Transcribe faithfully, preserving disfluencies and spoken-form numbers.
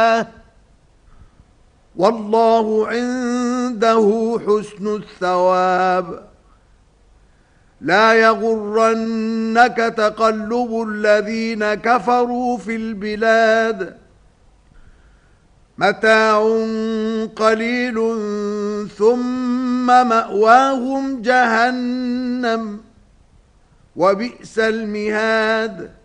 والله عنده حسن الثواب. لا يغرنك تقلب الذين كفروا في البلاد، متاع قليل ثم مأواهم جهنم وبئس المهاد.